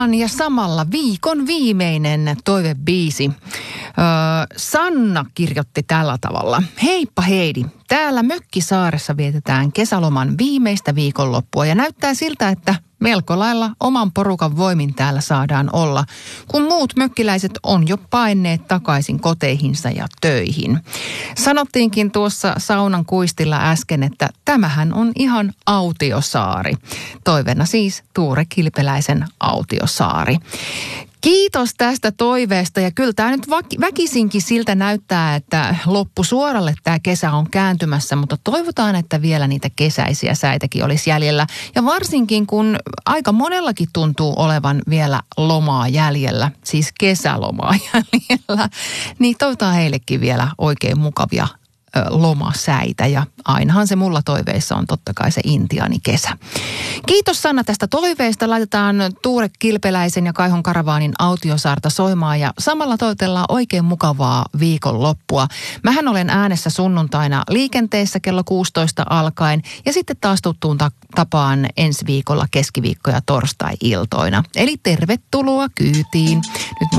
Ja samalla viikon viimeinen toivebiisi. Sanna kirjoitti tällä tavalla. Heippa Heidi, täällä Mökkisaaressa vietetään kesäloman viimeistä viikonloppua ja näyttää siltä, että melko lailla oman porukan voimin täällä saadaan olla, kun muut mökkiläiset on jo paenneet takaisin koteihinsa ja töihin. Sanottiinkin tuossa saunan kuistilla äsken, että tämähän on ihan autiosaari. Toiveena siis Tuure Kilpeläisen autiosaari. Kiitos tästä toiveesta ja kyllä tämä nyt väkisinkin siltä näyttää, että loppusuoralle tämä kesä on kääntymässä, mutta toivotaan, että vielä niitä kesäisiä säitäkin olisi jäljellä. Ja varsinkin kun aika monellakin tuntuu olevan vielä lomaa jäljellä, siis kesälomaa jäljellä, niin toivotaan heillekin vielä oikein mukavia lomasäitä ja ainahan se mulla toiveissa on totta kai se intiaanikesä. Kiitos Sanna tästä toiveesta. Laitetaan Tuure Kilpeläisen ja Kaihon Karavaanin autiosaarta soimaan ja samalla toivotellaan oikein mukavaa viikonloppua. Mähän olen äänessä sunnuntaina liikenteessä kello 16 alkaen ja sitten taas tuttuun tapaan ensi viikolla keskiviikko- ja torstai-iltoina. Eli tervetuloa kyytiin. Nyt